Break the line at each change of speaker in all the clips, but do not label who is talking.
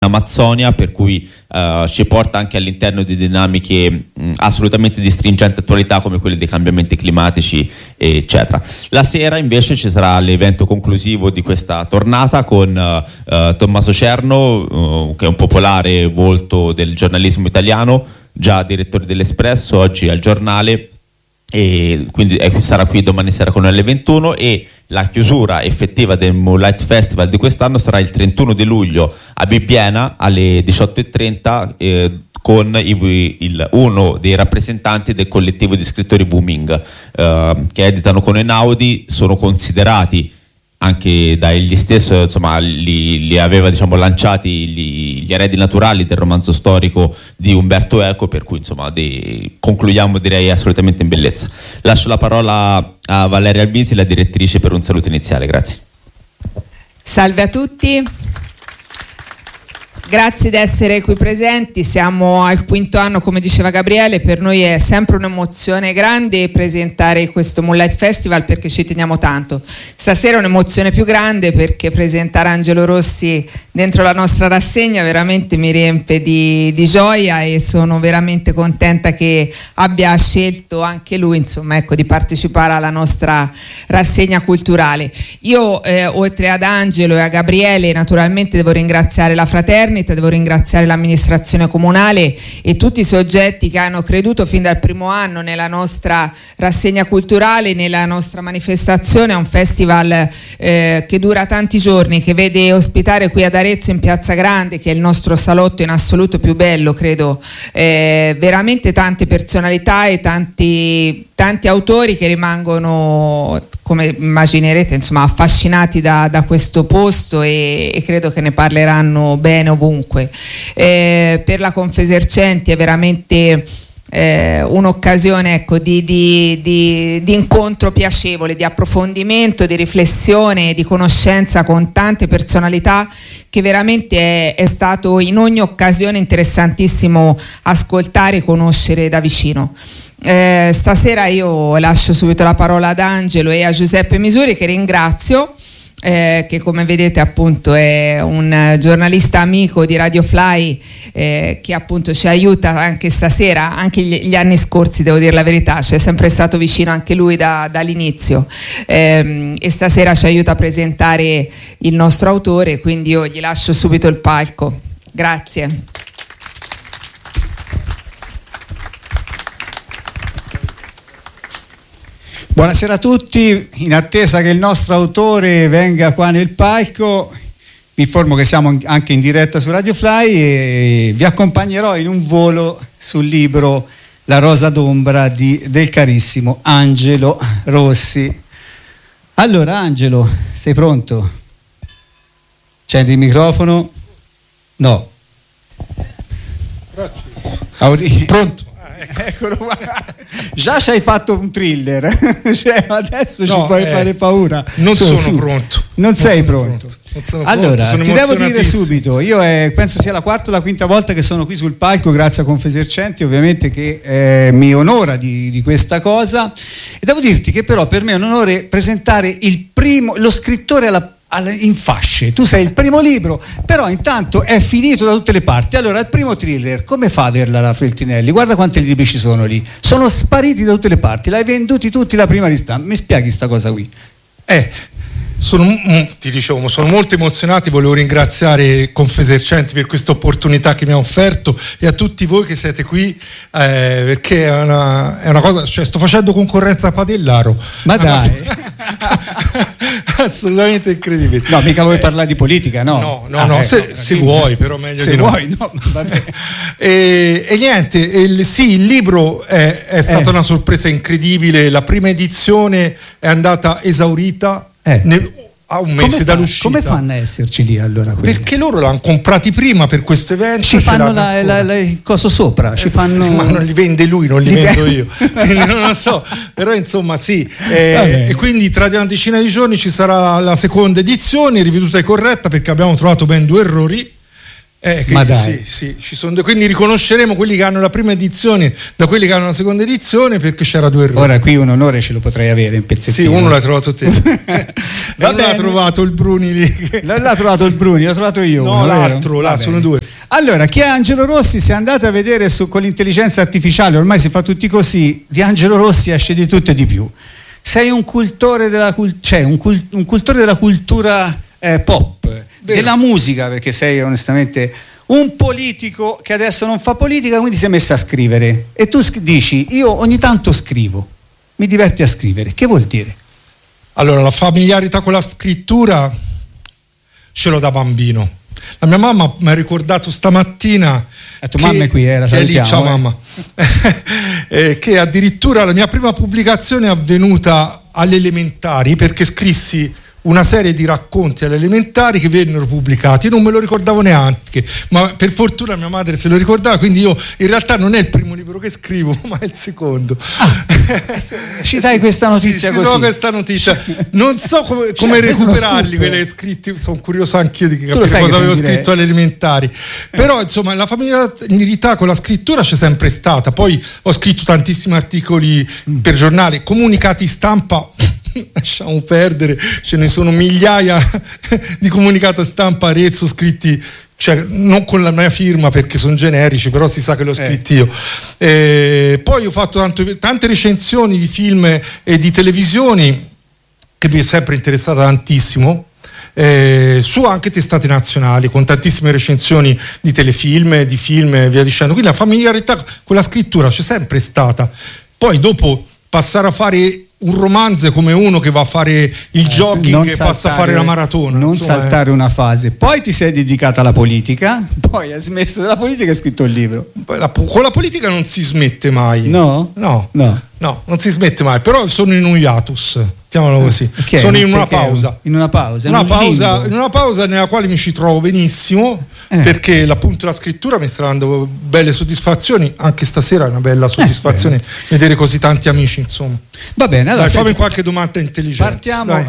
Amazzonia, per cui ci porta anche all'interno di dinamiche assolutamente di stringente attualità come quelle dei cambiamenti climatici, eccetera. La sera invece ci sarà l'evento conclusivo di questa tornata con Tommaso Cerno, che è un popolare volto del giornalismo italiano, già direttore dell'Espresso, oggi al Giornale, e quindi sarà qui domani sera con alle 21, e la chiusura effettiva del Moonlight Festival di quest'anno sarà il 31 di luglio a Bibbiena alle 18:30 con uno dei rappresentanti del collettivo di scrittori Wuming, che editano con Einaudi. Sono considerati anche dagli stessi, insomma, li aveva, diciamo, lanciati gli eredi naturali del romanzo storico di Umberto Eco, per cui insomma concludiamo, direi, assolutamente in bellezza. Lascio la parola a Valeria Albisi, la direttrice, per un saluto iniziale. Grazie.
Salve a tutti. Grazie di essere qui presenti, siamo al 5º anno, come diceva Gabriele, per noi è sempre un'emozione grande presentare questo Moonlight Festival, perché ci teniamo tanto. Stasera è un'emozione più grande perché presentare Angelo Rossi dentro la nostra rassegna veramente mi riempie di gioia, e sono veramente contenta che abbia scelto anche lui, insomma, ecco, di partecipare alla nostra rassegna culturale. Io oltre ad Angelo e a Gabriele naturalmente devo ringraziare la Fraternita, devo ringraziare l'amministrazione comunale e tutti i soggetti che hanno creduto fin dal primo anno nella nostra rassegna culturale, nella nostra manifestazione. È un festival che dura tanti giorni, che vede ospitare qui ad Arezzo, in Piazza Grande, che è il nostro salotto in assoluto più bello, credo, veramente tante personalità e tanti autori che rimangono, come immaginerete, insomma, affascinati da questo posto, e credo che ne parleranno bene ovunque. Per la Confesercenti è veramente un'occasione, ecco, di incontro piacevole, di approfondimento, di riflessione, di conoscenza con tante personalità, che veramente è stato in ogni occasione interessantissimo ascoltare e conoscere da vicino. Stasera io lascio subito la parola ad Angelo e a Giuseppe Misuri, che ringrazio, che come vedete appunto è un giornalista amico di Radio Fly, che appunto ci aiuta anche stasera, anche gli anni scorsi, devo dire la verità, ci è sempre stato vicino anche lui dall'inizio, e stasera ci aiuta a presentare il nostro autore, quindi io gli lascio subito il palco. Grazie.
Buonasera a tutti, in attesa che il nostro autore venga qua nel palco, vi informo che siamo anche in diretta su Radio Fly e vi accompagnerò in un volo sul libro La rosa d'ombra del carissimo Angelo Rossi. Allora Angelo, sei pronto? Accendi il microfono? No. Pronto? Eccolo qua. Già ci hai fatto un thriller, cioè, adesso ci puoi fare paura.
Non sono pronto.
Non sei pronto. Allora, ti devo dire subito, io penso sia la quarta o la quinta volta che sono qui sul palco, grazie a Confesercenti, ovviamente, che mi onora di questa cosa, e devo dirti che però per me è un onore presentare lo scrittore in fasce. Tu sei il primo libro, però intanto è finito da tutte le parti. Allora, il primo thriller, come fa a averla la Feltrinelli? Guarda quanti libri ci sono lì, sono spariti da tutte le parti, l'hai venduti tutti la prima ristampa. Mi spieghi sta cosa qui?
Ti dicevo, sono molto emozionato, volevo ringraziare Confesercenti per questa opportunità che mi ha offerto, e a tutti voi che siete qui, perché è una cosa, cioè sto facendo concorrenza a Padellaro.
Ma dai!
Assolutamente incredibile.
No, mica vuoi parlare di politica, no?
No, se vuoi, però meglio
se
di
vuoi, no, vabbè.
E niente, il libro è stata una sorpresa incredibile. La prima edizione è andata esaurita a un mese dall'uscita.
Come fanno a esserci lì allora?
Perché loro l'hanno comprati prima per questo evento.
Ci fanno il coso sopra, fanno...
Sì, ma non li vende lui, non li vendo io. Non lo so, però insomma sì. E quindi tra una decina di giorni ci sarà la seconda edizione, riveduta e corretta, perché abbiamo trovato ben 2 errori.
Ma dai.
Sì, ci sono quindi riconosceremo quelli che hanno la prima edizione da quelli che hanno la seconda edizione, perché c'era 2 errori.
Ora qui un onore ce lo potrei avere in pezzettino.
Sì, uno l'ha trovato te. Non l'ha trovato il Bruni lì.
Non l'ha trovato il Bruni, l'ho trovato io.
No, l'altro, sono 2.
Allora, chi è Angelo Rossi? Se andate a vedere con l'intelligenza artificiale, ormai si fa tutti così, di Angelo Rossi esce di tutto e di più. Sei un cultore della un cultore della cultura pop, della musica, perché sei onestamente un politico che adesso non fa politica, quindi si è messo a scrivere. E tu dici, io ogni tanto scrivo, mi diverti a scrivere. Che vuol dire?
Allora, la familiarità con la scrittura ce l'ho da bambino. La mia mamma mi ha ricordato stamattina,
la tua mamma è qui, la salutiamo,
ciao mamma, che addirittura la mia prima pubblicazione è avvenuta alle elementari, perché scrissi una serie di racconti alle elementari che vennero pubblicati. Non me lo ricordavo neanche, ma per fortuna mia madre se lo ricordava, quindi io in realtà non è il primo libro che scrivo, ma è il secondo.
Ci dai questa notizia così?
No, questa notizia non so come recuperarli quelli scritti, sono curioso anch'io di capire cosa avevo scritto alle elementari. Però insomma la familiarità con la scrittura c'è sempre stata. Poi ho scritto tantissimi articoli per giornali, comunicati stampa lasciamo perdere, ce ne sono migliaia di comunicati stampa Arezzo scritti, cioè non con la mia firma perché sono generici, però si sa che l'ho scritto io. Poi ho fatto tante recensioni di film e di televisioni, che mi è sempre interessata tantissimo, su anche testate nazionali, con tantissime recensioni di telefilm, di film e via dicendo. Quindi la familiarità con la scrittura c'è sempre stata. Poi dopo passare a fare un romanzo è come uno che va a fare il jogging e passa a fare la maratona.
Non saltare una fase. Poi ti sei dedicata alla politica, poi hai smesso della politica e hai scritto il libro.
Con la politica non si smette mai.
No,
non si smette mai. Però sono in un hiatus, mettiamolo così. Sono in una pausa.
In una pausa
nella quale mi ci trovo benissimo, perché appunto la scrittura mi sta dando belle soddisfazioni. Anche stasera è una bella soddisfazione vedere così tanti amici, insomma.
Va bene, allora
fammi qualche domanda intelligente.
Partiamo.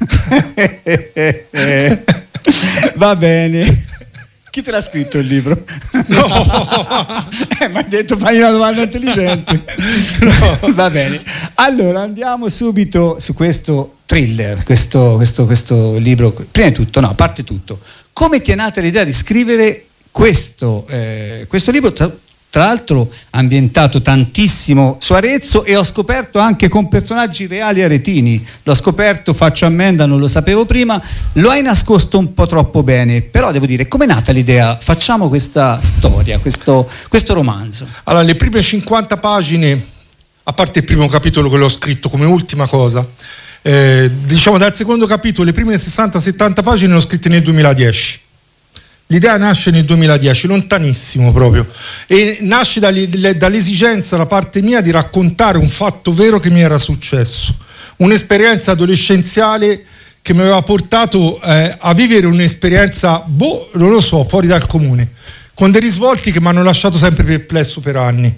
Va bene. Chi te l'ha scritto il libro?
No.
Ma hai detto fai una domanda intelligente. No. Va bene. Allora andiamo subito su questo thriller, questo libro. Prima di tutto, a parte tutto, come ti è nata l'idea di scrivere questo libro? Tra l'altro ambientato tantissimo su Arezzo, e ho scoperto anche con personaggi reali aretini. L'ho scoperto, faccio ammenda, non lo sapevo prima. Lo hai nascosto un po' troppo bene, però devo dire, com'è nata l'idea? Facciamo questa storia, questo romanzo.
Allora, le prime 50 pagine, a parte il primo capitolo che l'ho scritto come ultima cosa, diciamo dal secondo capitolo, le prime 60-70 pagine le ho scritte nel 2010. L'idea nasce nel 2010, lontanissimo proprio, e nasce dall'esigenza da parte mia di raccontare un fatto vero che mi era successo, un'esperienza adolescenziale che mi aveva portato a vivere un'esperienza, non lo so, fuori dal comune, con dei risvolti che mi hanno lasciato sempre perplesso per anni.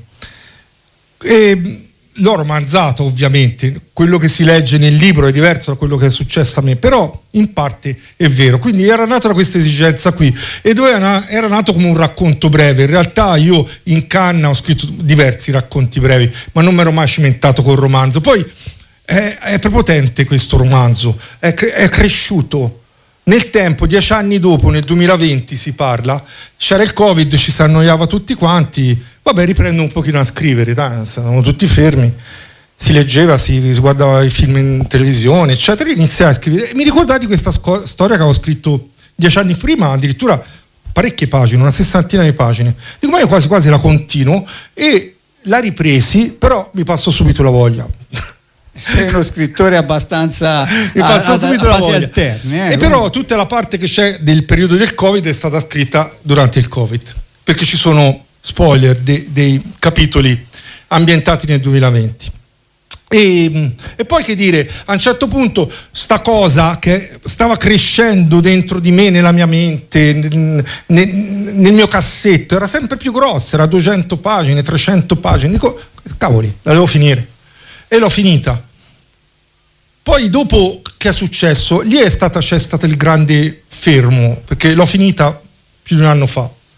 E l'ho romanzato, ovviamente, quello che si legge nel libro è diverso da quello che è successo a me, però in parte è vero. Quindi era nato da questa esigenza qui, e era nato come un racconto breve. In realtà io in canna ho scritto diversi racconti brevi, ma non mi ero mai cimentato col romanzo. Poi è prepotente questo romanzo, è cresciuto nel tempo. 10 anni dopo, nel 2020 si parla, c'era il Covid, ci si annoiava tutti quanti, vabbè, riprendo un pochino a scrivere, stavamo tutti fermi, si leggeva, si guardava i film in televisione, eccetera, iniziai a scrivere. Mi ricordai di questa storia che avevo scritto 10 anni prima, addirittura parecchie pagine, una 60ina di pagine. Dico, ma io quasi quasi la continuo, e la ripresi, però mi passò subito la voglia.
Sei uno scrittore abbastanza
mi passa subito la voglia.
Alterne,
e però tutta la parte che c'è del periodo del Covid è stata scritta durante il Covid, perché ci sono spoiler dei capitoli ambientati nel 2020. E poi che dire, a un certo punto sta cosa che stava crescendo dentro di me, nella mia mente, nel mio cassetto, era sempre più grossa, era 200 pagine, 300 pagine. Dico, cavoli, la devo finire. E l'ho finita. Poi dopo che è successo, lì c'è stato il grande fermo, perché l'ho finita più di un anno fa.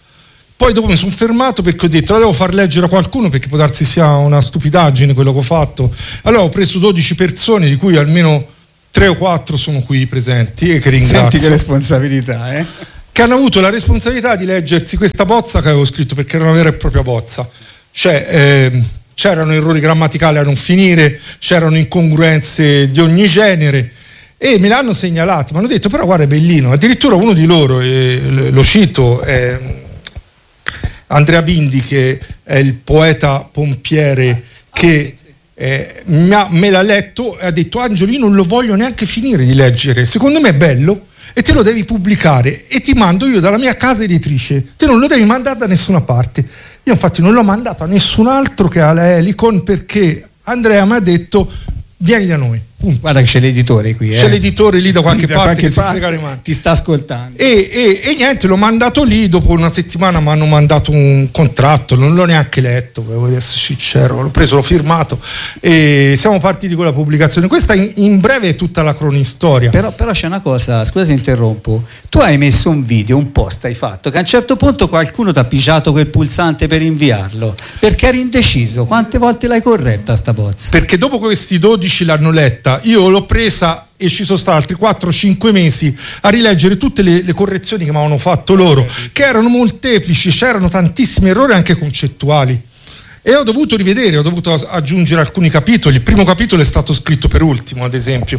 Poi dopo mi sono fermato perché ho detto la devo far leggere a qualcuno, perché può darsi sia una stupidaggine quello che ho fatto. Allora ho preso 12 persone, di cui almeno 3 o 4 sono qui presenti e che ringrazio.
Senti che responsabilità,
che hanno avuto la responsabilità di leggersi questa bozza che avevo scritto, perché era una vera e propria bozza. Cioè c'erano errori grammaticali a non finire, c'erano incongruenze di ogni genere, e me l'hanno segnalati, mi hanno detto però guarda è bellino. Addirittura uno di loro, lo cito, Andrea Bindi, che è il poeta pompiere che me l'ha letto e ha detto Angelo, io non lo voglio neanche finire di leggere, secondo me è bello e te lo devi pubblicare, e ti mando io dalla mia casa editrice, te non lo devi mandare da nessuna parte. Io infatti non l'ho mandato a nessun altro che alla Helicon, perché Andrea mi ha detto vieni da noi.
Guarda che c'è l'editore qui.
C'è l'editore lì da qualche parte che si frega le mani.
Ti sta ascoltando.
E niente, l'ho mandato lì. Dopo una settimana mi hanno mandato un contratto, non l'ho neanche letto, devo essere sincero. L'ho preso, l'ho firmato e siamo partiti con la pubblicazione. Questa in breve è tutta la cronistoria.
Però c'è una cosa, scusa se interrompo. Tu hai messo un video, un post hai fatto, che a un certo punto qualcuno ti ha pigiato quel pulsante per inviarlo, perché eri indeciso. Quante volte l'hai corretta sta bozza?
Perché dopo questi 12 l'hanno letta, io l'ho presa e ci sono stati altri 4-5 mesi a rileggere tutte le correzioni che mi avevano fatto loro, che erano molteplici, c'erano tantissimi errori anche concettuali, e ho dovuto rivedere, ho dovuto aggiungere alcuni capitoli. Il primo capitolo è stato scritto per ultimo, ad esempio,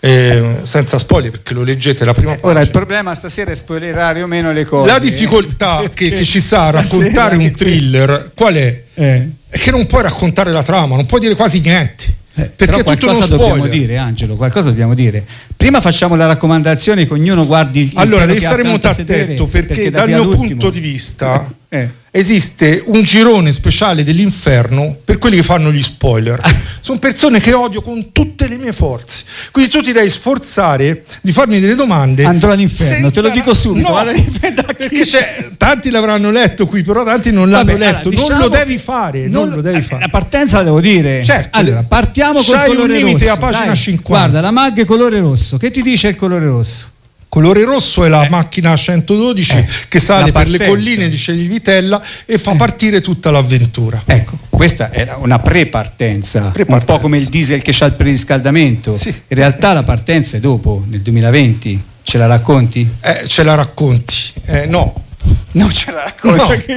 senza spoiler, perché lo leggete la prima pagina.
Ora il problema stasera è spoilerare o meno le cose.
La difficoltà che ci sa a raccontare un thriller qual è? È che non puoi raccontare la trama, non puoi dire quasi niente.
Perché qualcosa dobbiamo dire, Angelo, qualcosa dobbiamo dire. Prima facciamo la raccomandazione che ognuno guardi il
allora devi stare molto attento, perché dal mio punto di vista esiste un girone speciale dell'inferno per quelli che fanno gli spoiler. Sono persone che odio con tutte le mie forze, quindi tu ti devi sforzare di farmi delle domande.
Andrò all'inferno, te lo dico subito.
No, perché tanti l'avranno letto qui, però tanti non l'hanno letto. Allora, non lo devi fare, non lo devi fare.
La partenza la devo dire.
Certo.
Allora, partiamo col colore rosso.
A pagina 50.
Guarda, la mag colore rosso. Che ti dice il colore rosso?
Colore rosso è la macchina 112 che sale per le colline di Civitella e fa partire tutta l'avventura.
Ecco, questa era una prepartenza, un po' come il diesel che c'ha il preriscaldamento. Sì. In realtà la partenza è dopo, nel 2020. Ce la racconti?
Ce la racconti? No.
Non ce la racconta.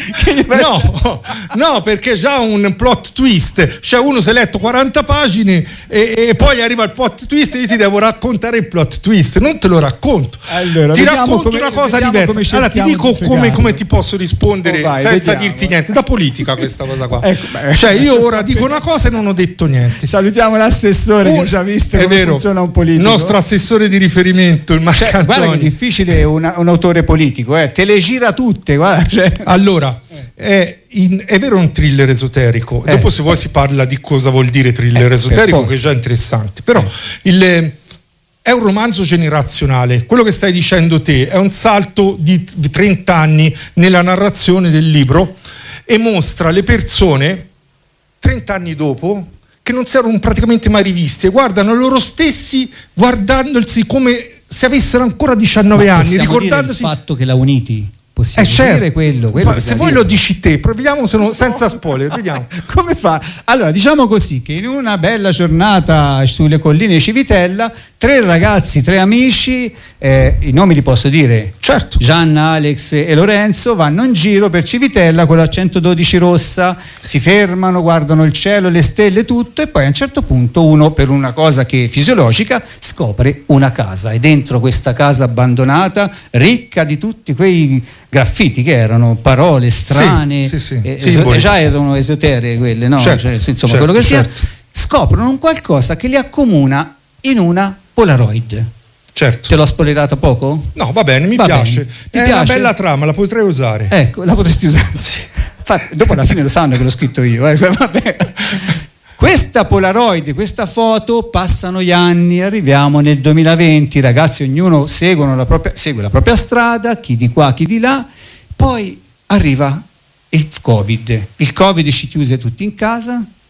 No, perché già un plot twist, cioè uno si è letto 40 pagine e poi arriva il plot twist e io ti devo raccontare il plot twist, non te lo racconto.
Allora,
ti racconto una cosa diversa. Allora ti dico come ti posso rispondere senza dirti niente. Da politica questa cosa qua. Cioè io ora dico una cosa e non ho detto niente.
Salutiamo l'assessore che ci ha visto come funziona un politico.
Il nostro assessore di riferimento, il Marcantoni.
Guarda che è difficile un autore politico, te le gira tutte, guarda.
Allora, è vero un thriller esoterico. Dopo se vuoi si parla di cosa vuol dire thriller esoterico, che è già interessante. Però è un romanzo generazionale. Quello che stai dicendo te è un salto di 30 anni nella narrazione del libro e mostra le persone 30 anni dopo che non si erano praticamente mai rivisti e guardano loro stessi guardandosi come se avessero ancora 19 anni, ricordandosi
il fatto che la Uniti. Possiamo dire quello
se vuoi lo dici te, proviamo senza spoiler, vediamo.
Come fa? Allora, diciamo così, che in una bella giornata sulle colline di Civitella, 3 ragazzi, 3 amici, i nomi li posso dire?
Certo.
Gianna, Alex e Lorenzo vanno in giro per Civitella con la 112 rossa, si fermano, guardano il cielo, le stelle, tutto, e poi a un certo punto uno, per una cosa che è fisiologica, scopre una casa, e dentro questa casa abbandonata, ricca di tutti quei graffiti che erano parole strane, già erano esoteriche quelle, no?
Certo,
insomma, quello che sia, scoprono un qualcosa che li accomuna in una Polaroid.
Certo.
Te l'ho spoilerato poco?
No, va bene, mi piace. È una bella trama, la potrei usare.
Ecco, la potresti usare. Sì. Infatti, dopo alla fine lo sanno che l'ho scritto io. Vabbè. Questa Polaroid, questa foto, passano gli anni, arriviamo nel 2020, i ragazzi ognuno segue la propria strada, chi di qua, chi di là, poi arriva il Covid ci chiuse tutti in casa,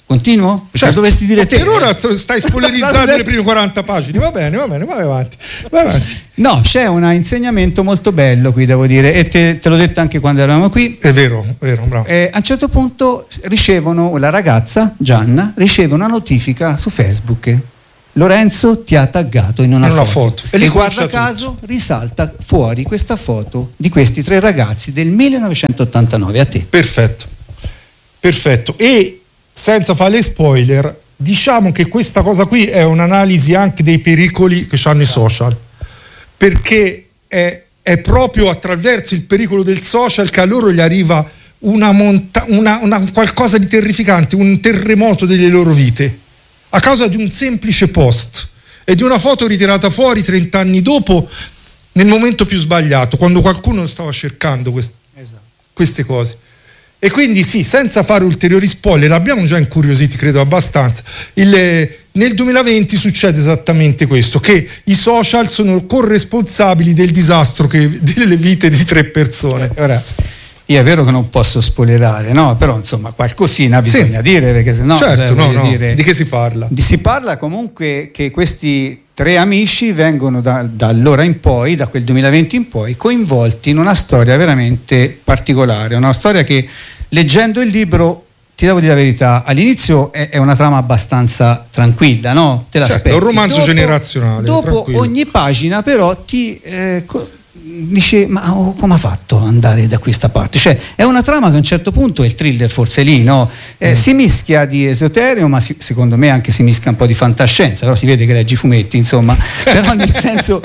Continuo? Certo. Dovresti dire te.
Per ora stai spoilerizzando le prime 40 pagine. Va bene, vai avanti.
No, c'è un insegnamento molto bello qui, devo dire, e te l'ho detto anche quando eravamo qui.
È vero, bravo.
A un certo punto la ragazza, Gianna, riceve una notifica su Facebook. Lorenzo ti ha taggato in una foto. E guarda caso risalta fuori questa foto di questi 3 ragazzi del 1989 a te.
Perfetto. E senza fare spoiler, diciamo che questa cosa qui è un'analisi anche dei pericoli che hanno i social, perché è proprio attraverso il pericolo del social che a loro gli arriva una qualcosa di terrificante, un terremoto delle loro vite, a causa di un semplice post e di una foto ritirata fuori 30 anni dopo, nel momento più sbagliato, quando qualcuno stava cercando queste cose. E quindi sì, senza fare ulteriori spoiler, abbiamo già incuriositi, credo, abbastanza. Nel 2020 succede esattamente questo, che i social sono corresponsabili del disastro delle vite di 3 persone.
Ora, io è vero che non posso spoilerare, no? Però insomma qualcosina bisogna dire, perché se no...
Certo, dire, di che si parla?
Si parla comunque che questi 3 amici vengono da allora in poi, da quel 2020 in poi, coinvolti in una storia veramente particolare, una storia che, leggendo il libro, ti devo dire la verità, all'inizio è una trama abbastanza tranquilla, no? Te l'aspetti.
Certo, è un romanzo generazionale.
Dopo tranquillo. Ogni pagina però ti... dice, ma come ha fatto ad andare da questa parte? Cioè è una trama che a un certo punto è il thriller, forse lì, no? Si mischia di esoterico, ma secondo me anche si mischia un po' di fantascienza, però si vede che leggi fumetti, insomma. Però nel senso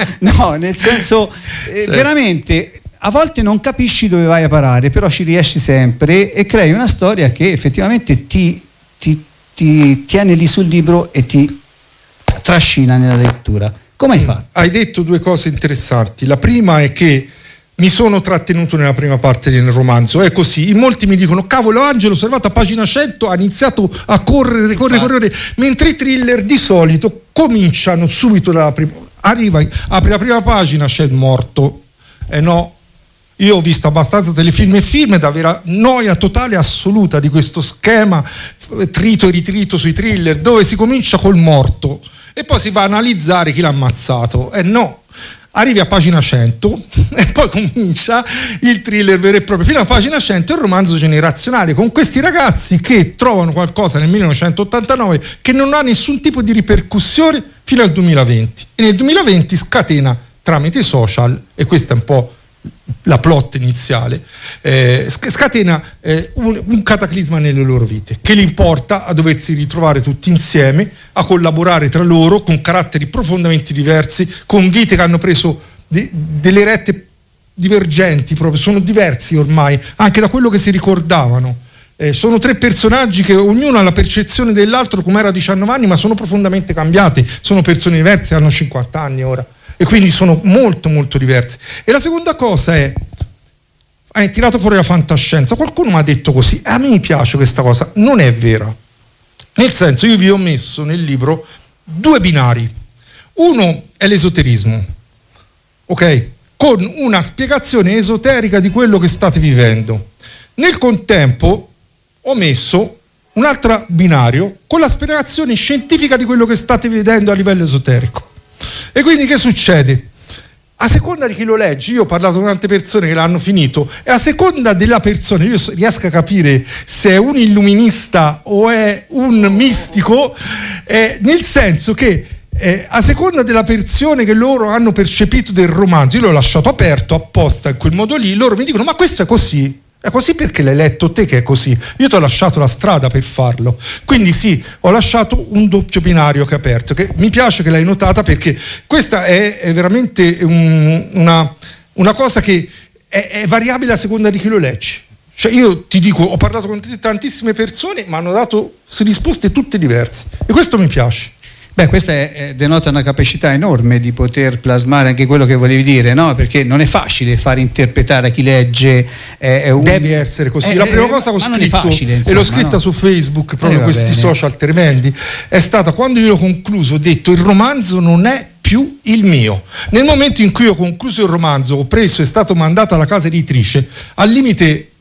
veramente a volte non capisci dove vai a parare, però ci riesci sempre e crei una storia che effettivamente ti tiene lì sul libro e ti trascina nella lettura. Come hai fatto?
Hai detto 2 cose interessanti. La prima è che mi sono trattenuto nella prima parte del romanzo, è così. In molti mi dicono, cavolo Angelo, sono arrivato a pagina 100, ha iniziato a correre, mentre i thriller di solito cominciano subito dalla prima. Apri la prima pagina, c'è il morto. No, io ho visto abbastanza telefilm e film da avere noia totale assoluta di questo schema trito e ritrito sui thriller, dove si comincia col morto e poi si va a analizzare chi l'ha ammazzato. No, arrivi a pagina 100 e poi comincia il thriller vero e proprio. Fino a pagina 100 è un romanzo generazionale con questi ragazzi che trovano qualcosa nel 1989 che non ha nessun tipo di ripercussione fino al 2020, e nel 2020 scatena tramite i social, e questa è un po' la plot iniziale, scatena un cataclisma nelle loro vite che li porta a doversi ritrovare tutti insieme, a collaborare tra loro con caratteri profondamente diversi, con vite che hanno preso delle rette divergenti, proprio sono diversi ormai anche da quello che si ricordavano. Sono 3 personaggi che ognuno ha la percezione dell'altro come era a 19 anni, ma sono profondamente cambiati, sono persone diverse, hanno 50 anni ora, e quindi sono molto molto diversi. E la seconda cosa è, hai tirato fuori la fantascienza. Qualcuno mi ha detto così, a me mi piace questa cosa, non è vera, nel senso, io vi ho messo nel libro 2 binari. Uno è l'esoterismo, ok, con una spiegazione esoterica di quello che state vivendo. Nel contempo ho messo un altro binario con la spiegazione scientifica di quello che state vedendo a livello esoterico. E quindi che succede? A seconda di chi lo legge, io ho parlato con tante persone che l'hanno finito, e a seconda della persona io riesco a capire se è un illuminista o è un mistico, nel senso che a seconda della versione che loro hanno percepito del romanzo, io l'ho lasciato aperto apposta in quel modo lì, loro mi dicono, ma questo è così perché l'hai letto te che è così, io ti ho lasciato la strada per farlo. Quindi sì, ho lasciato un doppio binario che è aperto, che mi piace che l'hai notata, perché questa è veramente una cosa che è variabile a seconda di chi lo legge. Cioè io ti dico, ho parlato con tantissime persone, ma hanno dato risposte tutte diverse, e questo mi piace.
Beh, questa denota una capacità enorme di poter plasmare anche quello che volevi dire, no? Perché non è facile far interpretare a chi legge.
Deve essere così. La prima cosa che ho scritto, facile, insomma, e l'ho scritta su Facebook, proprio questi bene. Social tremendi, è stata, quando io l'ho concluso, ho detto il romanzo non è più il mio. Nel momento in cui ho concluso il romanzo, ho preso, è stato mandato alla casa editrice, al limite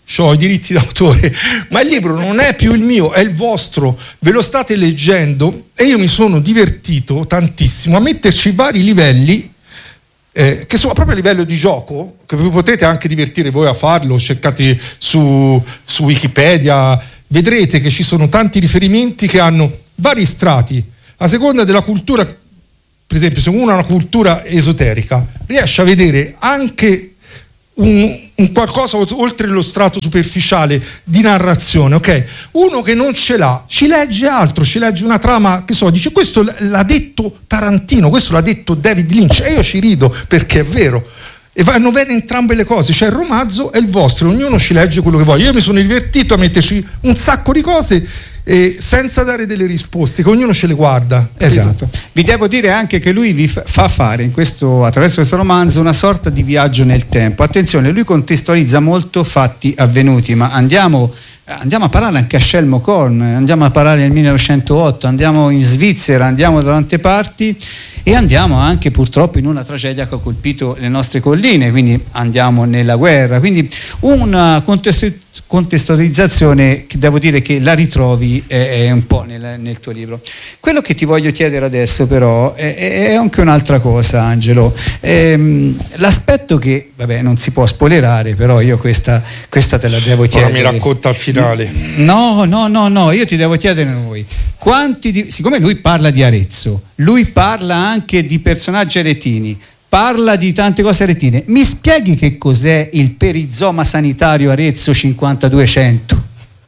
ho i diritti d'autore, ma il libro non è più il mio, è il vostro, ve lo state leggendo e io mi sono divertito tantissimo a metterci vari livelli che sono proprio a livello di gioco, che potete anche divertire voi a farlo, cercate su Wikipedia, vedrete che ci sono tanti riferimenti che hanno vari strati, a seconda della cultura. Per esempio, se uno ha una cultura esoterica, riesce a vedere anche un qualcosa oltre lo strato superficiale di narrazione, ok? Uno che non ce l'ha, ci legge altro, ci legge una trama, che so, dice questo l'ha detto Tarantino, questo l'ha detto David Lynch, e io ci rido perché è vero. E vanno bene entrambe le cose, cioè il romanzo è il vostro, ognuno ci legge quello che vuole. Io mi sono divertito a metterci un sacco di cose senza dare delle risposte, che ognuno ce le guarda.
Esatto. Vi devo dire anche che lui vi fa fare attraverso questo romanzo una sorta di viaggio nel tempo. Attenzione, lui contestualizza molto fatti avvenuti, ma andiamo a parlare anche a Shelmo Korn, andiamo a parlare nel 1908, andiamo in Svizzera, andiamo da tante parti e andiamo anche purtroppo in una tragedia che ha colpito le nostre colline, quindi andiamo nella guerra, quindi una contestualizzazione che devo dire che la ritrovi è un po' nel tuo libro. Quello che ti voglio chiedere adesso però è anche un'altra cosa, Angelo, l'aspetto che vabbè non si può spoilerare, però io questa te la devo chiedere.
Ora mi racconta al finale.
No, io ti devo chiedere noi siccome lui parla di Arezzo, lui parla anche di personaggi aretini, parla di tante cose aretine, mi spieghi che cos'è il perizoma sanitario Arezzo 5200?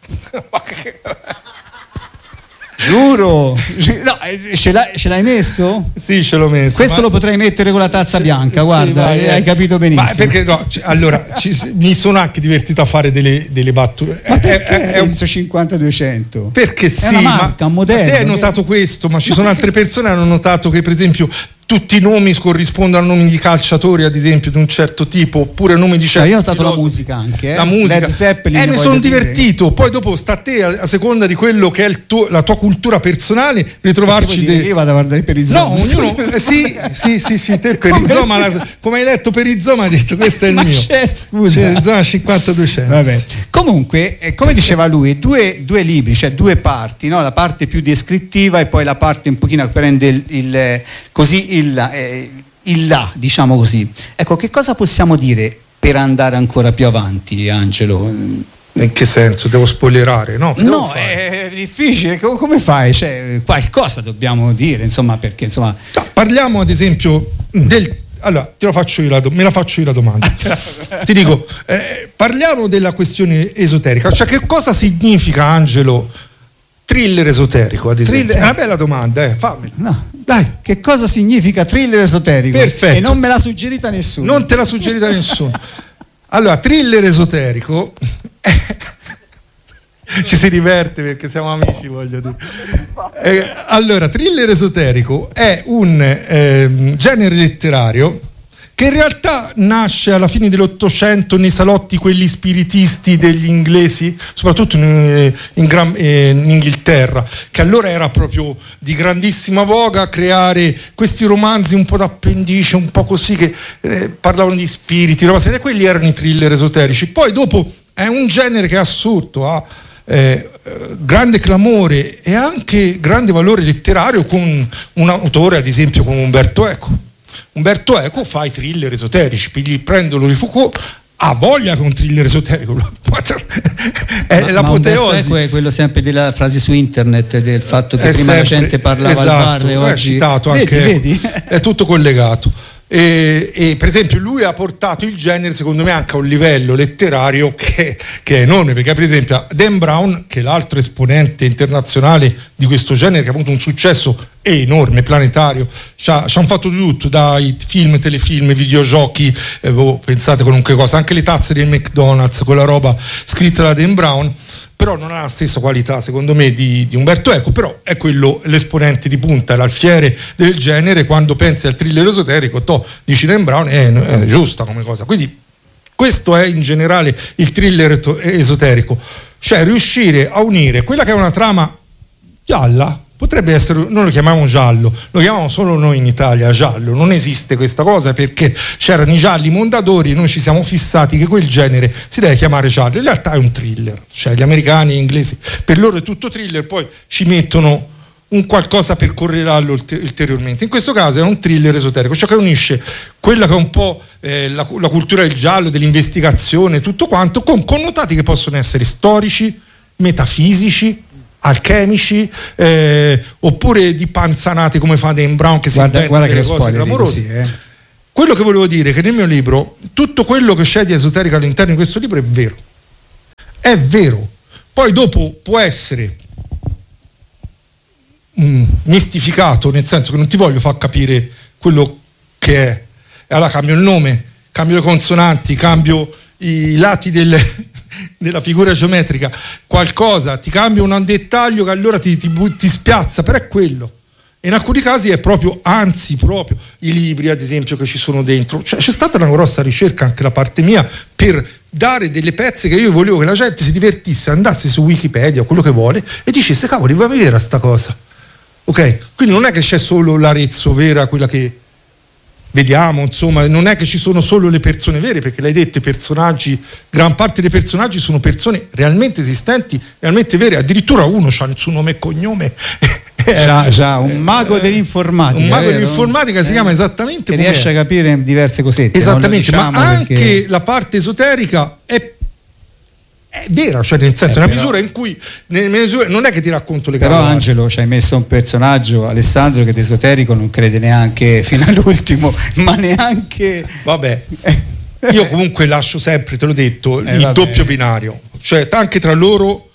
Giuro, no, ce l'hai messo?
Sì, ce l'ho messo.
Questo lo potrei mettere con la tazza bianca, guarda, sì, hai capito benissimo.
Ma perché no? Allora, mi sono anche divertito a fare delle battute.
Ma perché Arezzo 5200?
Perché sì,
è una marca, un modello.
Te hai notato questo, ma ci sono altre persone che hanno notato che per esempio tutti i nomi corrispondono a nomi di calciatori, ad esempio, di un certo tipo, oppure nomi di certi
io ho notato la musica anche,
la musica.
Led Zeppelin,
mi sono divertito. Poi dopo sta a te, a seconda di quello che è la tua cultura personale, ritrovarci
io vado a guardare Perizoma.
No, ognuno sì, te Perizoma, come hai letto Perizoma hai detto questo è il mio.
Scusa.
Perizoma 5200.
Vabbè. Comunque, come diceva lui, due libri, cioè due parti, no? La parte più descrittiva e poi la parte un pochino che prende il là, diciamo così. Ecco, che cosa possiamo dire per andare ancora più avanti, Angelo?
In che senso? Devo spoilerare? No,
è difficile. Come fai? Cioè, qualcosa dobbiamo dire, insomma, perché insomma.
No, parliamo ad esempio allora, me la faccio io la domanda. Ti dico, parliamo della questione esoterica. Cioè, che cosa significa, Angelo, thriller esoterico, ad esempio? È una bella domanda, fammela.
No, dai, che cosa significa thriller esoterico?
Perfetto.
E non me l'ha suggerita nessuno.
Non te l'ha suggerita nessuno. Allora, thriller esoterico ci si diverte perché siamo amici, voglio dire. Allora, thriller esoterico è un genere letterario che in realtà nasce alla fine dell'Ottocento nei salotti quelli spiritisti degli inglesi, soprattutto in Inghilterra, che allora era proprio di grandissima voga creare questi romanzi un po' d'appendice, un po' così, che parlavano di spiriti, roba seria. Quelli erano i thriller esoterici. Poi dopo è un genere che ha assunto grande clamore e anche grande valore letterario con un autore, ad esempio, come Umberto Eco. Umberto Eco fa i thriller esoterici, prende Louis Foucault, ha voglia con un thriller esoterico, è l'apoteosi.
Umberto Eco è quello sempre della frase su internet, del fatto che prima la gente parlava al bar e oggi...
citato anche vedi? È tutto collegato. E per esempio lui ha portato il genere, secondo me, anche a un livello letterario che è enorme, perché per esempio Dan Brown, che è l'altro esponente internazionale di questo genere, che ha avuto un successo enorme, planetario, ci hanno fatto di tutto, dai film, telefilm, videogiochi, pensate qualunque cosa, anche le tazze del McDonald's, quella roba scritta da Dan Brown. Però non ha la stessa qualità, secondo me, di Umberto Eco, però è quello l'esponente di punta, l'alfiere del genere. Quando pensi al thriller esoterico, dici Dan Brown, è giusta come cosa. Quindi questo è in generale il thriller esoterico, cioè riuscire a unire quella che è una trama gialla, potrebbe essere, noi lo chiamiamo giallo, lo chiamiamo solo noi in Italia giallo, non esiste questa cosa perché c'erano i gialli mondadori e noi ci siamo fissati che quel genere si deve chiamare giallo, in realtà è un thriller, cioè gli americani e gli inglesi per loro è tutto thriller, poi ci mettono un qualcosa per correlarlo ulteriormente. In questo caso è un thriller esoterico, cioè che unisce quella che è un po' la cultura del giallo, dell'investigazione, tutto quanto, con connotati che possono essere storici, metafisici, alchemici, oppure di panzanati come fa Dan Brown che si inventa delle cose clamorose. Quello che volevo dire è che nel mio libro tutto quello che c'è di esoterico all'interno di questo libro è vero, poi dopo può essere mistificato, nel senso che non ti voglio far capire quello che è, e allora cambio il nome, cambio le consonanti, cambio i lati della figura geometrica, qualcosa, ti cambia un dettaglio che allora ti spiazza, però è quello. E in alcuni casi è proprio, anzi proprio, i libri ad esempio che ci sono dentro, cioè c'è stata una grossa ricerca anche da parte mia per dare delle pezze che io volevo che la gente si divertisse, andasse su Wikipedia o quello che vuole e dicesse cavoli, va a vedere sta cosa, ok? Quindi non è che c'è solo l'Arezzo vera, quella che vediamo, insomma, non è che ci sono solo le persone vere, perché l'hai detto, i personaggi, gran parte dei personaggi sono persone realmente esistenti, realmente vere, addirittura uno ha il suo nome e cognome.
Già, un mago dell'informatica.
Un mago dell'informatica si chiama esattamente
come riesce a capire diverse cosette.
Esattamente, diciamo, ma anche la parte esoterica è vera, cioè nel senso, è una misura in cui non è che ti racconto le cose.
Però Angelo ci hai messo un personaggio, Alessandro, che d'esoterico non crede neanche fino all'ultimo, ma neanche.
Vabbè, io comunque lascio sempre, te l'ho detto, il doppio binario, cioè anche tra loro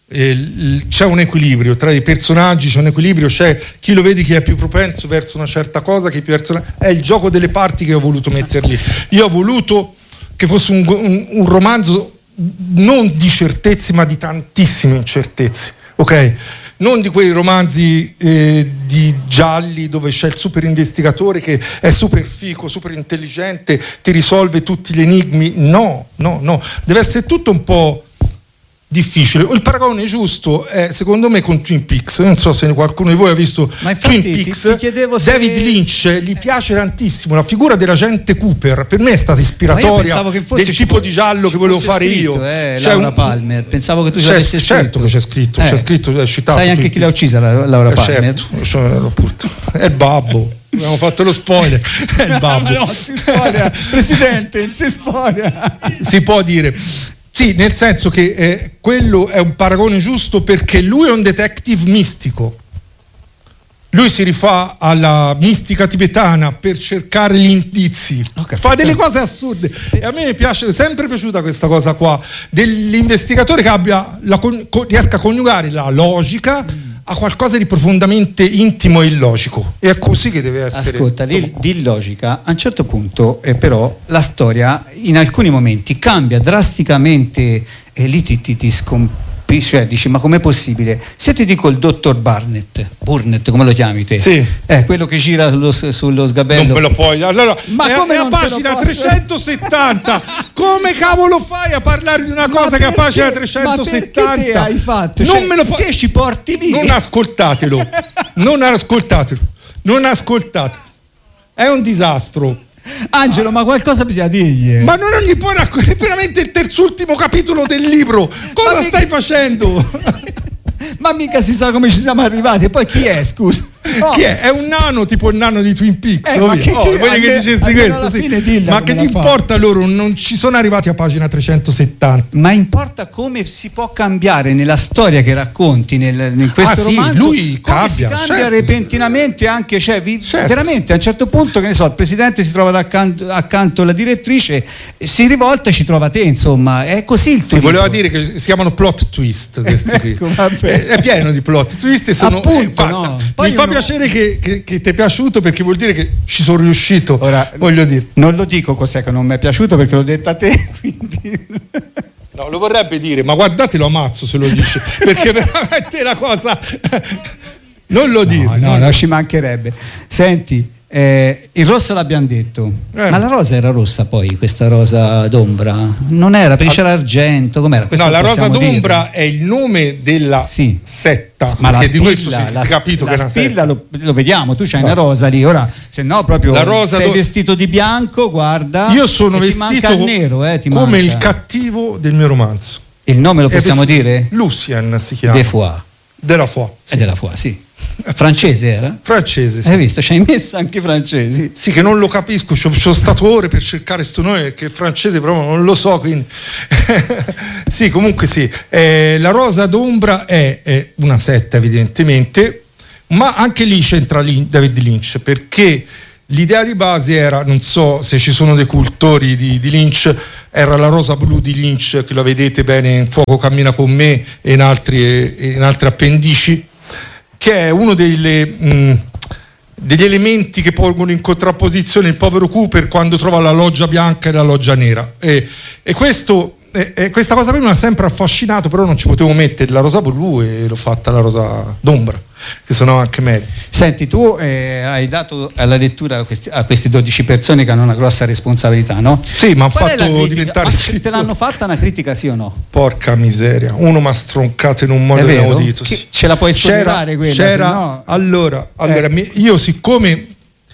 c'è un equilibrio, tra i personaggi c'è un equilibrio, c'è chi lo vedi che è più propenso verso una certa cosa, chi è più verso è il gioco delle parti che ho voluto metterli. Io ho voluto che fosse un romanzo non di certezze ma di tantissime incertezze, ok? Non di quei romanzi di gialli dove c'è il super investigatore che è super fico, super intelligente, ti risolve tutti gli enigmi. No, deve essere tutto un po' difficile. Il paragone giusto è secondo me con Twin Peaks. Non so se qualcuno di voi ha visto Twin Peaks. David Lynch gli piace tantissimo la figura dell'agente Cooper, per me è stata ispiratoria del tipo di giallo che volevo fare io.
Laura Palmer, pensavo che tu ci avessi scritto.
Certo che c'è scritto, è citato.
Sai anche chi l'ha uccisa, Laura Palmer?
Certo, è il babbo. Abbiamo fatto lo spoiler. È il babbo.
No, si spoiler. Presidente, si spoiler.
Si può dire. Sì, nel senso che quello è un paragone giusto perché lui è un detective mistico. Lui si rifà alla mistica tibetana per cercare gli indizi, fa delle cose assurde e a me mi piace, è sempre piaciuta questa cosa qua dell'investigatore che riesca a coniugare la logica a qualcosa di profondamente intimo e illogico, e è così che deve essere.
Ascolta, di logica a un certo punto però la storia in alcuni momenti cambia drasticamente e lì ti cioè dici ma com'è possibile? Se ti dico il dottor Burnett, come lo chiami te?
Sì.
Quello che gira sullo sgabello.
Non me lo puoi. Allora, ma come a pagina 370? Come cavolo fai a parlare di una cosa che a pagina 370?
Ma perché te hai fatto?
Non me lo puoi.
Te ci porti lì.
Non ascoltatelo. È un disastro.
Angelo, ma qualcosa bisogna dirgli.
Ma non gli puoi raccontare, è veramente il terzultimo capitolo del libro. Cosa stai facendo?
Ma mica si sa come ci siamo arrivati. E poi chi è, scusa?
No. Chi è? È un nano, tipo il nano di Twin Peaks.
Ma che
dicessi questo, sì. Ma che gli importa loro? Non ci sono arrivati a pagina 370.
Ma importa come si può cambiare nella storia che racconti in questo romanzo.
Lui
come si cambia repentinamente anche, cioè, veramente a un certo punto, che ne so, il presidente si trova accanto alla direttrice, si rivolta e ci trova te, insomma, è così il
tuo. Si voleva dire che si chiamano plot twist questi qui. È pieno di plot twist e sono
appunto,
mi fa piacere che ti è piaciuto, perché vuol dire che ci sono riuscito.
Ora, voglio dire, non lo dico cos'è che non mi è piaciuto, perché l'ho detto a te, quindi.
No, lo vorrebbe dire, ma guardate, lo ammazzo se lo dice, perché veramente la cosa non lo dire.
No, ci mancherebbe. Senti, il rosso l'abbiamo detto, ma la rosa era rossa poi, questa rosa d'ombra? Non era, perché c'era argento, com'era?
No, la rosa d'ombra è il nome della setta,
ma la spilla,
di questo si è capito che è una
spilla lo vediamo, tu c'hai una rosa lì, ora se no proprio
la rosa
sei vestito di bianco, guarda.
Io sono vestito
manca il nero,
come il cattivo del mio romanzo.
Il nome lo possiamo dire?
Lucien si chiama.
Della Foix, sì. Francese era?
Francese, sì.
Hai visto? Ci hai messo anche francesi.
Sì, che non lo capisco, ci sono stato ore per cercare sto nome perché il francese proprio non lo so, quindi sì, comunque sì. La rosa d'ombra è una setta evidentemente, ma anche lì c'entra David Lynch, perché l'idea di base era, non so se ci sono dei cultori di Lynch, era la rosa blu di Lynch, che la vedete bene in Fuoco cammina con me e in altre appendici, che è uno degli elementi che pongono in contrapposizione il povero Cooper quando trova la loggia bianca e la loggia nera. E questa cosa qui mi ha sempre affascinato, però non ci potevo mettere la rosa blu e l'ho fatta la rosa d'ombra, che sono anche meglio.
Senti, tu hai dato alla lettura a queste 12 persone che hanno una grossa responsabilità, no?
Sì, ma hanno fatto diventare
scrittore. Te l'hanno fatta una critica, sì o no?
Porca miseria, uno mi ha stroncato in un modo inaudito.
Sì. Ce la puoi spoilerare quella?
No... Allora io siccome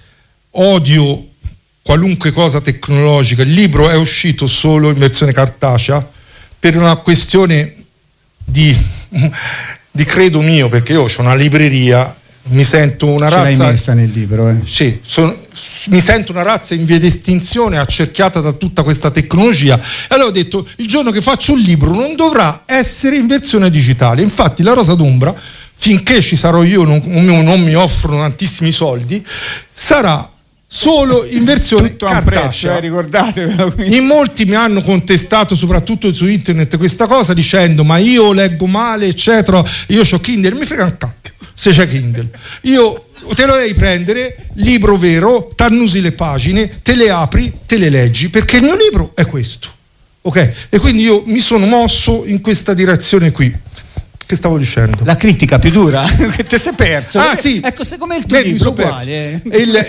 odio qualunque cosa tecnologica, il libro è uscito solo in versione cartacea per una questione di credo mio, perché io ho una libreria, mi sento una razza.
Ce l'hai messa nel libro,
Sì, mi sento una razza in via di estinzione, accerchiata da tutta questa tecnologia, e allora ho detto: il giorno che faccio un libro non dovrà essere in versione digitale. Infatti la rosa d'ombra, finché ci sarò io, non mi offrono tantissimi soldi, sarà solo in versione cartacea.
Ricordatevelo.
In molti mi hanno contestato, soprattutto su internet, questa cosa, dicendo: ma io leggo male, eccetera, io c'ho Kindle. Mi frega un cacchio se c'è Kindle, io te lo devi prendere, libro vero, t'annusi le pagine, te le apri, te le leggi, perché il mio libro è questo, ok? E quindi io mi sono mosso in questa direzione qui. Che stavo dicendo?
La critica più dura che te sei perso.
Sì,
ecco, come il tuo libro uguale.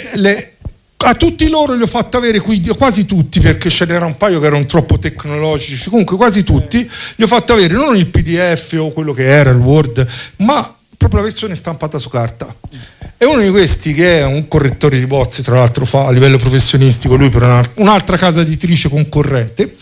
A tutti loro li ho fatto avere qui, quasi tutti, perché ce n'era un paio che erano troppo tecnologici, comunque quasi tutti li ho fatto avere non il PDF o quello che era il Word, ma proprio la versione stampata su carta. E uno di questi, che è un correttore di bozze, tra l'altro fa a livello professionistico lui per un'altra casa editrice concorrente,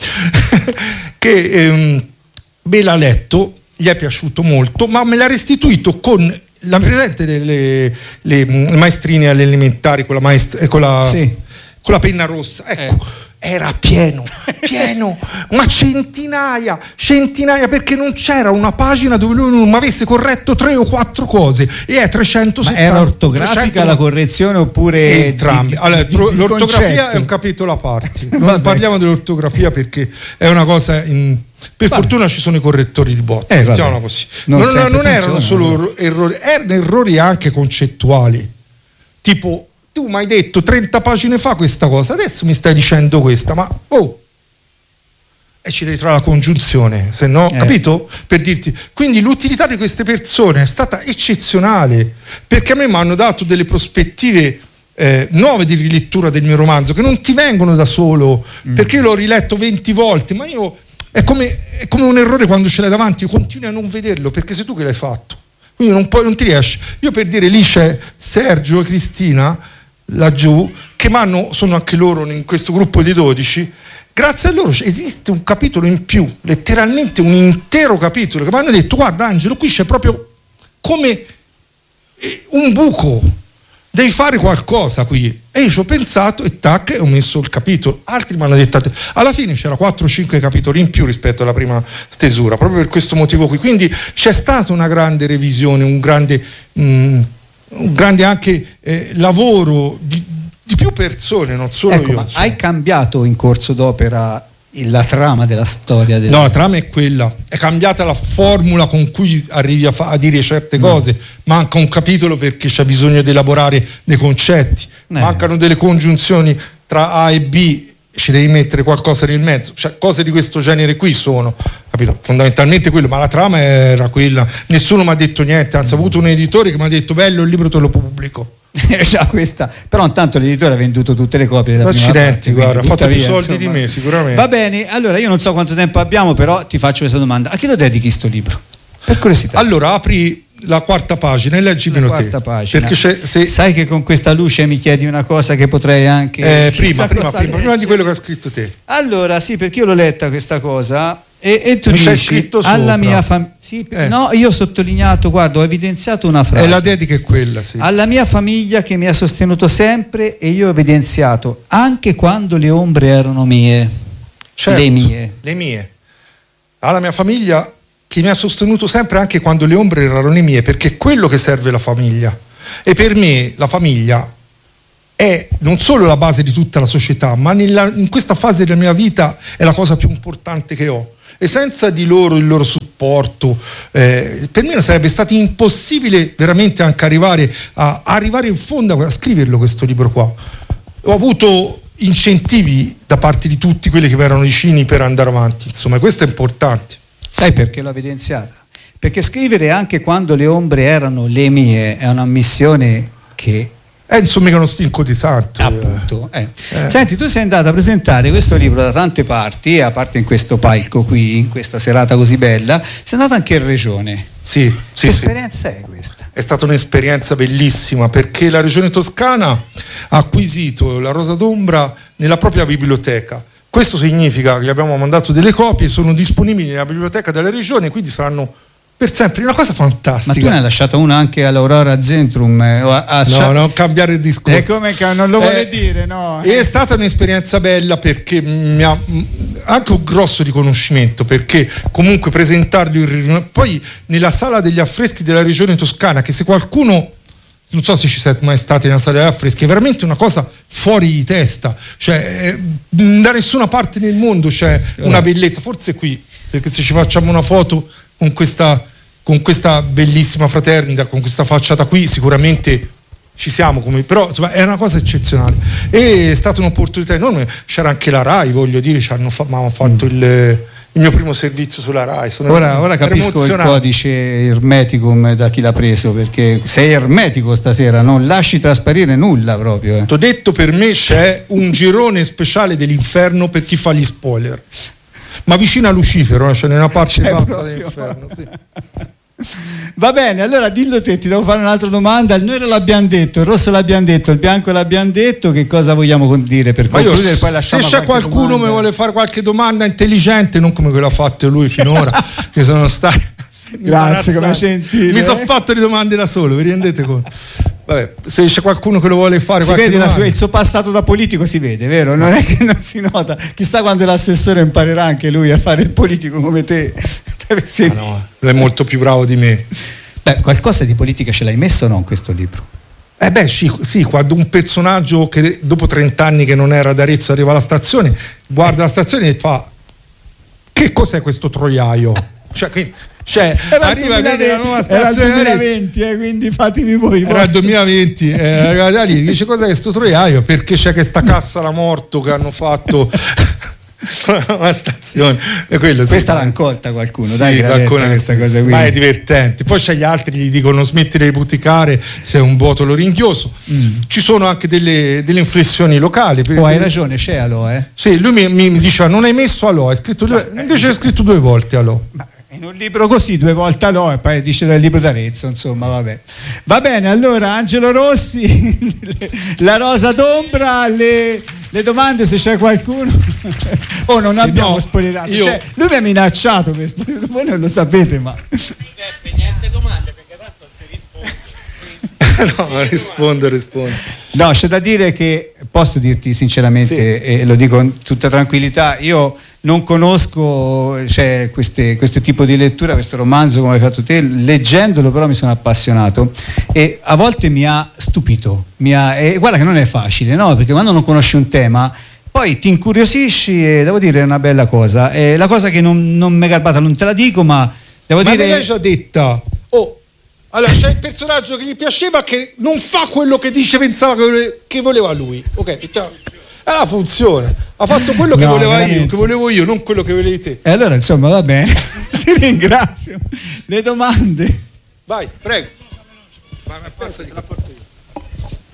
che me l'ha letto, gli è piaciuto molto, ma me l'ha restituito con la presente le maestrine alle elementari con la penna rossa, ecco. Era pieno, ma centinaia, perché non c'era una pagina dove lui non mi avesse corretto 3 o 4 cose, e è 370.
Ma era ortografica 300... la correzione oppure
entrambi? Allora, l'ortografia è un capitolo a parte, non parliamo dell'ortografia perché è una cosa per fortuna ci sono i correttori di bozze, diciamo così. Non erano solo errori, erano errori anche concettuali, tipo: tu mi hai detto 30 pagine fa questa cosa, adesso mi stai dicendo questa, ma e ci devi trovare la congiunzione, se no, capito? Per dirti. Quindi l'utilità di queste persone è stata eccezionale, perché a me mi hanno dato delle prospettive nuove di rilettura del mio romanzo, che non ti vengono da solo, perché io l'ho riletto 20 volte, ma io è come un errore quando ce l'hai davanti, continui a non vederlo, perché sei tu che l'hai fatto, quindi non ti riesci. Io, per dire, lì c'è Sergio e Cristina laggiù, che sono anche loro in questo gruppo di 12. Grazie a loro esiste un capitolo in più, letteralmente un intero capitolo, che mi hanno detto: guarda Angelo, qui c'è proprio come un buco, devi fare qualcosa qui. E io ci ho pensato e tac, ho messo il capitolo. Altri mi hanno detto, alla fine c'era 4 o 5 capitoli in più rispetto alla prima stesura, proprio per questo motivo qui. Quindi c'è stata una grande revisione, un grande anche lavoro di più persone, non solo io.
Ma hai cambiato in corso d'opera la trama della storia?
No, la trama è quella, è cambiata la formula con cui arrivi a dire certe cose. Manca un capitolo perché c'è bisogno di elaborare dei concetti, mancano delle congiunzioni tra A e B, ci devi mettere qualcosa nel mezzo, cioè cose di questo genere qui sono, capito? Fondamentalmente quello, ma la trama era quella. Nessuno mi ha detto niente, anzi ho avuto un editore che mi ha detto: bello, il libro te lo pubblico.
Già questa, però intanto l'editore ha venduto tutte le copie della prima parte,
guarda, ha fatto più soldi
insomma.
Di me sicuramente.
Va bene, allora io non so quanto tempo abbiamo, però ti faccio questa domanda: a chi lo dedichi sto libro? Per curiosità.
Allora apri la quarta pagina e leggimelo te, perché
sai che con questa luce mi chiedi una cosa che potrei anche
prima di quello che ha scritto te.
Allora sì, perché io l'ho letta questa cosa e tu
mi
dici alla mia famiglia, sì, no, io ho sottolineato, guarda, ho evidenziato una frase,
e la dedica è quella, sì.
Alla mia famiglia che mi ha sostenuto sempre, e io ho evidenziato anche quando le ombre erano mie,
certo,
le mie,
alla mia famiglia che mi ha sostenuto sempre anche quando le ombre erano le mie, perché è quello che serve la famiglia. E per me la famiglia è non solo la base di tutta la società, ma in questa fase della mia vita è la cosa più importante che ho. E senza di loro, il loro supporto, per me sarebbe stato impossibile veramente anche arrivare in fondo a scriverlo questo libro qua. Ho avuto incentivi da parte di tutti quelli che mi erano vicini per andare avanti, insomma, questo è importante.
Sai perché l'ho evidenziata? Perché scrivere anche quando le ombre erano le mie è una missione che
insomma che uno stinco di santo.
Appunto. Senti, tu sei andato a presentare questo libro da tante parti, a parte in questo palco qui, in questa serata così bella, sei andato anche in regione.
Sì.
Che esperienza è questa?
È stata un'esperienza bellissima, perché la regione toscana ha acquisito la Rosa d'Ombra nella propria biblioteca. Questo significa che gli abbiamo mandato delle copie, sono disponibili nella biblioteca della regione, quindi saranno per sempre, una cosa fantastica.
Ma tu ne hai lasciato una anche all'Aurora Zentrum?
No, non cambiare il discorso.
È come che non lo vuole dire, no?
È stata un'esperienza bella, perché mi ha anche un grosso riconoscimento, perché comunque presentarli poi nella sala degli affreschi della regione toscana, che se qualcuno, non so se ci siete mai stati nella sala degli affreschi, è veramente una cosa fuori di testa, cioè da nessuna parte nel mondo c'è una bellezza, forse qui, perché se ci facciamo una foto con questa bellissima fraternita, con questa facciata qui, sicuramente ci siamo, però insomma, è una cosa eccezionale. E è stata un'opportunità enorme. C'era anche la RAI, voglio dire, mi hanno fatto il mio primo servizio sulla RAI.
Ora capisco il codice Hermeticum da chi l'ha preso, perché sei ermetico stasera, non lasci trasparire nulla proprio.
T'ho detto, per me c'è un girone speciale dell'inferno per chi fa gli spoiler. Ma vicino a Lucifero, cioè nella parte bassa dell'inferno, sì.
Va bene, allora dillo te, ti devo fare un'altra domanda. Il nero l'abbiamo detto, il rosso l'abbiamo detto, il bianco l'abbiamo detto. Che cosa vogliamo dire per concludere? Poi lasciamo,
se c'è qualcuno che mi vuole fare qualche domanda intelligente, non come quella fatta lui finora, che sono stati
grazie, come gentile.
Mi sono fatto le domande da solo, vi rendete conto? Vabbè, se c'è qualcuno che lo vuole fare,
si vede il suo passato da politico, si vede, vero? Non è che non si nota. Chissà quando l'assessore imparerà anche lui a fare il politico come te.
No, lui è molto più bravo di me.
Beh, qualcosa di politica ce l'hai messo o no in questo libro?
Sì, quando un personaggio che dopo 30 anni che non era ad Arezzo arriva alla stazione, guarda la stazione e fa: che cos'è questo troiaio? Cioè, arriva a vedere la nuova stazione.
Era il 2020, quindi fatemi voi.
Era il 2020, arriva da lì, dice: cos'è questo troiaio? Perché c'è questa cassa alla morto che hanno fatto una stazione. E quello,
questa l'ha accolta qualcuno,
sì,
dai,
qualcuno,
questa cosa qui.
Ma è divertente. Poi c'è gli altri che gli dicono: smettere di buticare, sei un boto ringhioso. Ci sono anche delle inflessioni locali.
Hai ragione, c'è Aloe.
Sì, lui mi diceva: non hai messo Aloe, invece hai scritto 2 volte Aloe.
In un libro così 2 volte Aloe, e poi dice del libro d'Arezzo, insomma, vabbè. Va bene, allora Angelo Rossi, la Rosa d'Ombra, le domande, se c'è qualcuno. Non abbiamo spoilerato. Lui mi ha minacciato per spoilerare, voi non lo sapete, ma
niente domande, perché tanto ti rispondo.
rispondo.
No, c'è da dire che posso dirti sinceramente, sì, e lo dico con tutta tranquillità, io non conosco questo tipo di lettura, questo romanzo come hai fatto te. Leggendolo però mi sono appassionato e a volte mi ha stupito, e guarda che non è facile, no? Perché quando non conosci un tema poi ti incuriosisci, e devo dire è una bella cosa. La cosa che non mi è garbata, non te la dico, ma devo dire...
Ma me l'hai già detta. Allora c'è il personaggio che gli piaceva, che non fa quello che pensava che voleva lui. Ok, è la funzione, ha fatto quello che volevo io, non quello che volevi te.
E allora insomma va bene. Ti ringrazio. Le domande?
Vai, prego. Passagli la porta io.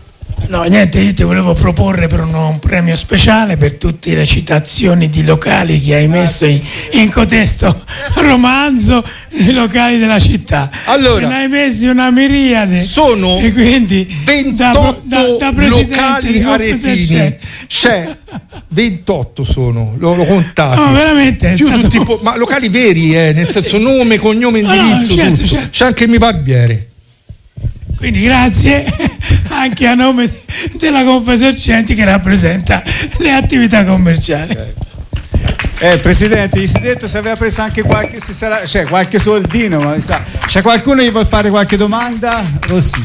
No, niente, io ti volevo proporre per un premio speciale per tutte le citazioni di locali che hai messo in cotesto romanzo nei locali della città.
Allora,
ne hai messi una miriade.
Sono
e quindi
28 da locali aretini. C'è 28 sono, l'ho contati.
No, veramente.
Ma locali veri, nel senso nome, cognome, indirizzo, tutto. Certo. C'è anche il mio barbiere.
Quindi grazie anche a nome della Confesercenti che rappresenta le attività commerciali.
Presidente, gli si è detto se aveva preso anche qualche soldino, ma c'è qualcuno che vuol fare qualche domanda? Rossi.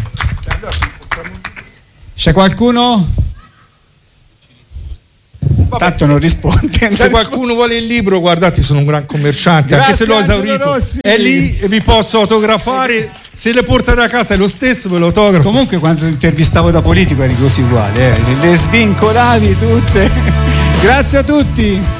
C'è qualcuno? Tanto non risponde.
Se qualcuno vuole il libro, guardate, sono un gran commerciante. Grazie, anche se l'ho esaurito, è lì e vi posso autografare. Se le portate a casa è lo stesso, ve lo autografo.
Comunque quando intervistavo da politico eri così uguale, le svincolavi tutte. Grazie a tutti.